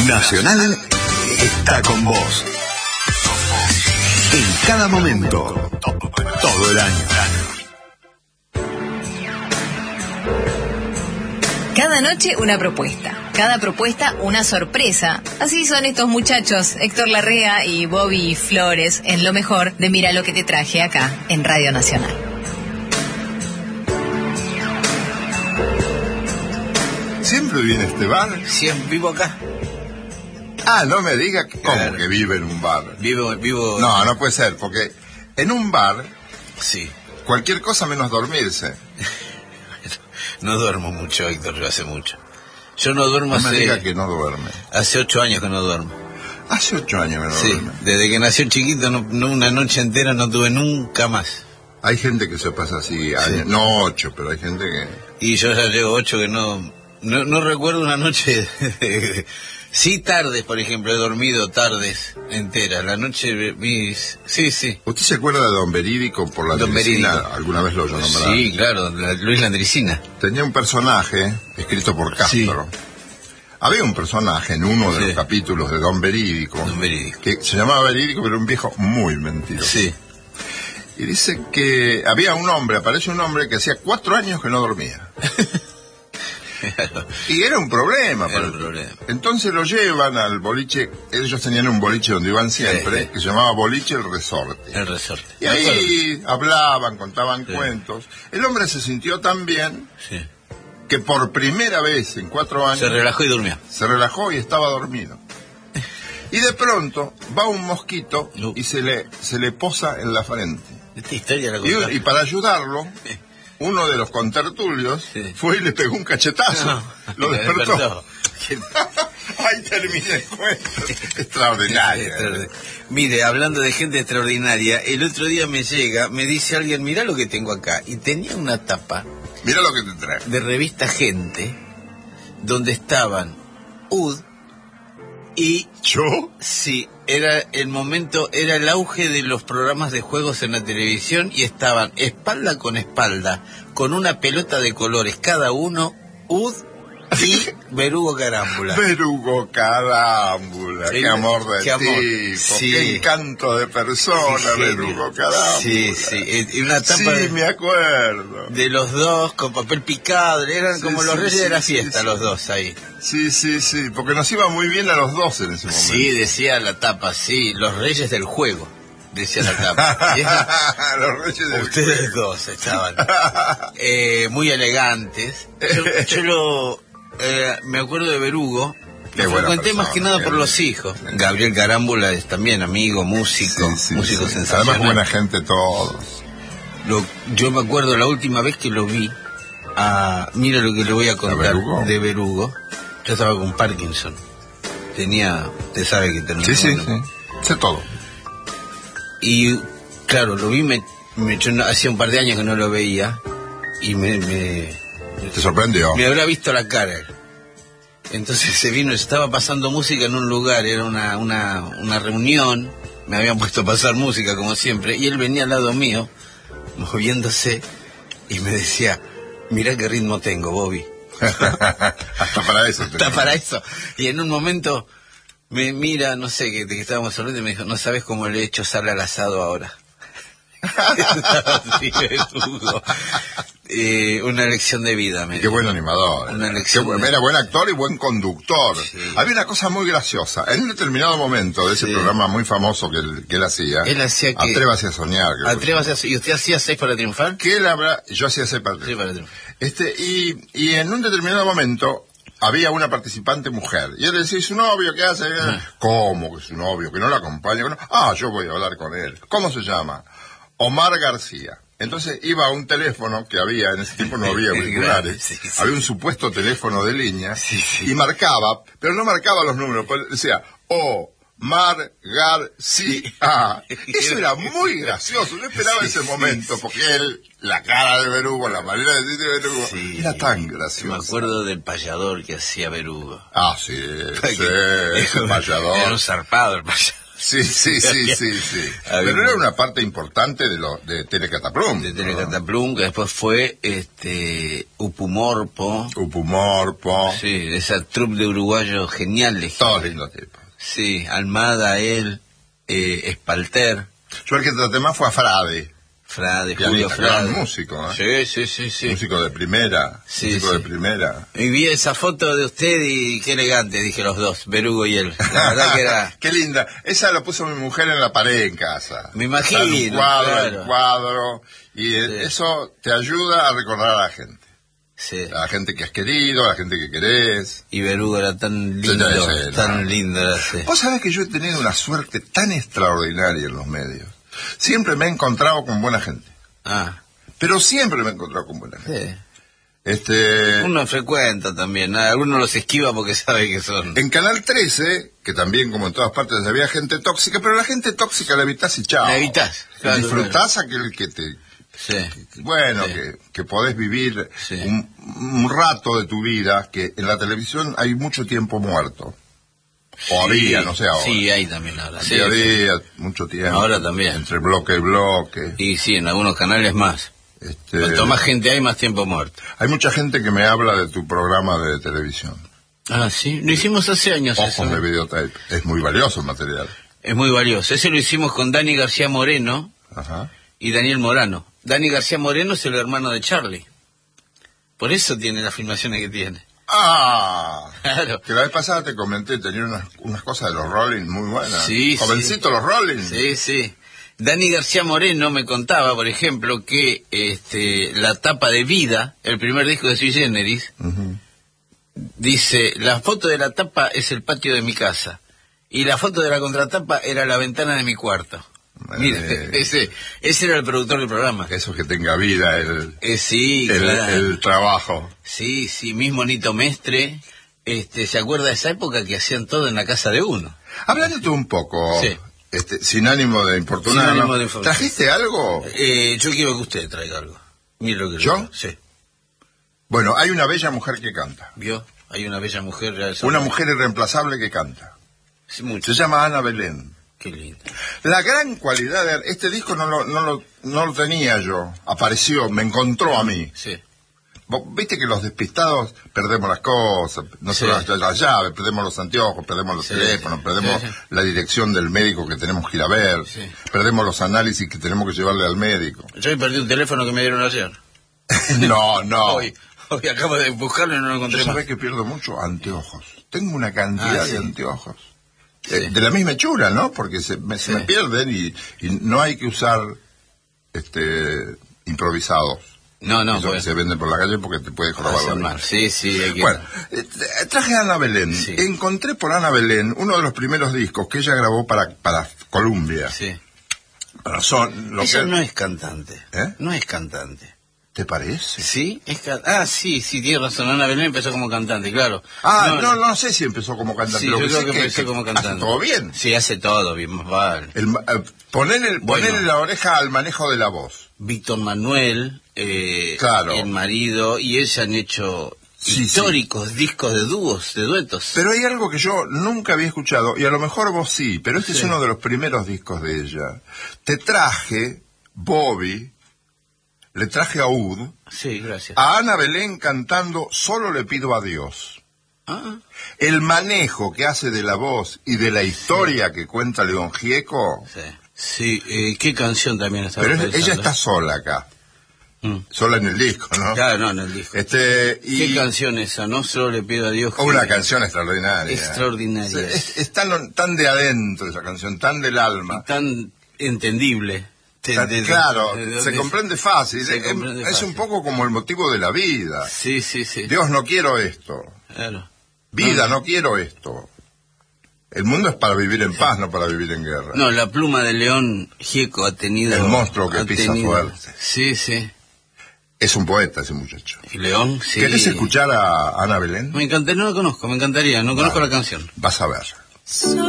Nacional está con vos. En cada momento, todo el año. Cada noche una propuesta, cada propuesta una sorpresa. Así son estos muchachos, Héctor Larrea y Bobby Flores, en lo mejor de Mira lo que te traje acá en Radio Nacional. ¿Siempre vive en este bar? Siempre vivo acá. Ah, no me diga cómo Claro. que vive en un bar. Vivo. No, no puede ser, porque en un bar Sí. cualquier cosa menos dormirse. No duermo mucho, Héctor, yo hace mucho. Yo no duermo No me diga que no duerme. hace 8 años que no duermo. Hace 8 años que no Sí, duerme. desde que nació chiquito, no una noche entera no tuve nunca más. Hay gente que se pasa así, años, no 8, pero hay gente que... Y yo ya llevo 8 que no recuerdo una noche. Sí, tardes, por ejemplo, he dormido tardes enteras. La noche sí. ¿Usted se acuerda de Don Verídico por la Don Landricina? Verídico. ¿Alguna vez lo oyó nombrar? Sí, claro, Luis Landricina. Tenía un personaje escrito por Castro. Sí. Había un personaje en uno de Sí. los capítulos de Don Verídico, Don Verídico. que se llamaba Verídico, pero era un viejo muy mentiroso. Sí. Y dice que aparece un hombre que hacía 4 años que no dormía. Y era un problema. Era un problema. Entonces lo llevan al boliche, ellos tenían un boliche donde iban siempre, Sí. que se llamaba Boliche El Resorte. El resorte. Y ahí hablaban, contaban Sí. cuentos. El hombre se sintió tan bien Sí. que por primera vez en 4 años Se relajó y durmió. se relajó y estaba dormido. Y de pronto va un mosquito No. y se le posa en la frente. Esta historia la contaba. Y para ayudarlo, uno de los contertulios Sí. fue y le pegó un cachetazo. No, Lo le despertó. despertó. Ahí termina el cuento. Extraordinario. Mire, hablando de gente extraordinaria, el otro día me dice alguien, mirá lo que tengo acá. Y tenía una tapa Mira lo que te trae. de revista Gente, donde estaban UD y... ¿Yo? Sí, era el auge de los programas de juegos en la televisión y estaban espalda, con una pelota de colores cada uno, UD y Verugo Carámbula. Verugo Carámbula. Qué amor de Qué amor. tipo. Sí. Qué encanto de persona, Sí, Verugo Carámbula. Sí. Y una tapa Sí, me acuerdo. de los dos con papel picado, eran Sí, como los sí, reyes de la sí, fiesta, sí. los dos ahí. Sí, porque nos iba muy bien a los dos en ese momento. Sí, decía la tapa, sí, los reyes del juego, decía la tapa. Y esa- Los reyes del Ustedes dos estaban muy elegantes. Me acuerdo de Verugo. Qué Lo buena frecuenté persona, más que nada qué por buena. los hijos. Gabriel Carámbula es también amigo, músico, músico sí. sensacional. Además, buena gente todos. Yo me acuerdo la última vez que lo vi. Mira lo que le voy a contar Verugo? de Verugo. Yo estaba con Parkinson. Usted sabe que tenía. Sí. Sé todo. Y claro, lo vi, yo hacía un par de años que no lo veía. Y ¿Te sorprendió? me habrá visto la cara. Entonces se vino, estaba pasando música en un lugar, era una reunión, me habían puesto a pasar música como siempre, y él venía al lado mío, moviéndose, y me decía, mirá qué ritmo tengo, Bobby. Hasta para eso. Está para eso. Y en un momento me mira, no sé, que estábamos hablando, y me dijo, no sabes cómo le he hecho sal al asado ahora. Sí, Verugo. Una lección de vida, me Qué dijo. buen animador. Una lección de- Era buen actor y buen conductor. Sí. Había una cosa muy graciosa. En un determinado momento de ese Sí. programa muy famoso que él hacía, Él hacía que... Atrévase a soñar. creo que Atrévase a... ¿Y usted hacía 6 para triunfar? que él yo hacía ese papel. Sí, para triunfar. Y en un determinado momento había una participante mujer. Y él le decía, ¿y su novio qué hace? ¿Cómo que su novio? ¿Que no la acompaña? Yo voy a hablar con él. ¿Cómo se llama? Omar García. Entonces iba a un teléfono que había, en ese tiempo no había auriculares, Sí. había un supuesto teléfono de línea, Sí. y marcaba, pero no marcaba los números, pues decía, Omar García. Eso era muy gracioso, yo esperaba ese momento, porque la cara de Verugo, la manera de decir de Verugo, Sí. era tan Me gracioso. acuerdo del payador que hacía Verugo. Sí, ese Era payador. un zarpado el payador. Sí. Pero era una parte importante de Telecataplum. De Telecataplum, que después fue Upumorpo. Sí, esa troupe de uruguayos geniales. Todos lindos tipos. Sí, Almada, él, Espalter. Yo el que traté más fue a Frade, Julio Frade. Músico, ¿eh? Sí. Músico de primera. De primera. Y vi esa foto de usted y qué elegante, dije los dos, Berugo y él. La verdad que era... Qué linda. Esa la puso mi mujer en la pared en casa. Me imagino. El cuadro. Y eso te ayuda a recordar a la gente. Sí. A la gente que has querido, a la gente que querés. Y Berugo era tan lindo, tan lindo. Sí. Vos sabés que yo he tenido una suerte tan extraordinaria en los medios. Siempre me he encontrado con buena gente. Pero siempre me he encontrado con buena gente. Sí. Uno frecuenta también, algunos los esquiva porque sabe que son... En Canal 13, que también como en todas partes había gente tóxica, pero la gente tóxica la evitás y chao. La evitás. Claro, disfrutás aquel que te... Sí. Que podés vivir un rato de tu vida, que en la televisión hay mucho tiempo muerto. O había, no sé ahora. Sí, hay también ahora. Había mucho tiempo. Ahora también. Entre bloque y bloque. Y sí, en algunos canales más. Cuanto más gente hay, más tiempo muerto. Hay mucha gente que me habla de tu programa de televisión. Sí, lo hicimos hace años. Ojos de videotape. Es muy valioso el material. Es muy valioso. Ese lo hicimos con Dani García Moreno y Daniel Morano. Dani García Moreno es el hermano de Charlie. Por eso tiene las filmaciones que tiene. Claro. Que la vez pasada te comenté, tenía unas cosas de los Rolling muy buenas. Sí, jovencito los Rolling. Sí. Dani García Moreno me contaba, por ejemplo, que la tapa de Vida, el primer disco de Sui Generis, dice, la foto de la tapa es el patio de mi casa y la foto de la contratapa era la ventana de mi cuarto. Mire, ese era el productor del programa. Eso que tenga vida el trabajo. Sí, mismo Nito Mestre, ¿se acuerda de esa época que hacían todo en la casa de uno? Hablando tú un poco, sin ánimo de importunar, ¿trajiste algo? Yo quiero que usted traiga algo. Mire lo que ¿yo? Sí. Bueno, hay una bella mujer que canta. ¿Vio? Hay una bella mujer. Una mujer irreemplazable que canta. Sí, mucho. Se llama Ana Belén. Qué lindo. La gran cualidad de este disco no lo tenía yo. Apareció, me encontró a mí. Sí. Viste que los despistados perdemos las cosas, no solo las llaves, perdemos los anteojos, perdemos los teléfonos, perdemos la dirección del médico que tenemos que ir a ver, perdemos los análisis que tenemos que llevarle al médico. Yo perdí un teléfono que me dieron ayer. No. Hoy acabo de buscarlo y no lo encontré más. ¿Sabés que pierdo mucho? Anteojos. Tengo una cantidad de anteojos. De la misma hechura, ¿no? Porque se me pierden y no hay que usar improvisados. No, eso que se venden por la calle porque te puede robar. Sí, hay que... Bueno, traje a Ana Belén. Encontré por Ana Belén uno de los primeros discos que ella grabó para Columbia. Sí. Ella no es cantante. No es cantante. ¿Te parece? Sí, sí, tiene razón. Ana Belén empezó como cantante, claro. No sé si empezó como cantante. Sí, yo creo que empezó como cantante. ¿Hace todo bien? Sí, hace todo bien, más vale. Ponerle la oreja al manejo de la voz. Víctor Manuel, el marido, y ella han hecho históricos discos de dúos, de duetos. Pero hay algo que yo nunca había escuchado, y a lo mejor vos sí, pero este es uno de los primeros discos de ella. Te traje, Bobby... Le traje a Ud, a Ana Belén cantando Solo le pido a Dios. El manejo que hace de la voz y de la historia que cuenta León Gieco. Qué canción también está. Pero ella está sola acá. Sola en el disco, ¿no? Claro, no, en el disco. ¿Qué canción esa? No solo le pido a Dios. Una canción extraordinaria. Extraordinaria. Es tan de adentro esa canción, tan del alma. Tan entendible. Claro, se comprende fácil. Es un poco como el motivo de la vida. Sí. Dios, no quiero esto. Claro. Vida, no quiero esto. El mundo es para vivir en paz, no para vivir en guerra. No, la pluma de León Gieco ha tenido... El monstruo que pisa fuerte. Sí. Es un poeta ese muchacho. ¿Y León? Sí. ¿Querés escuchar a Ana Belén? Me encantaría, no la conozco, me encantaría. No conozco la canción. Vas a ver.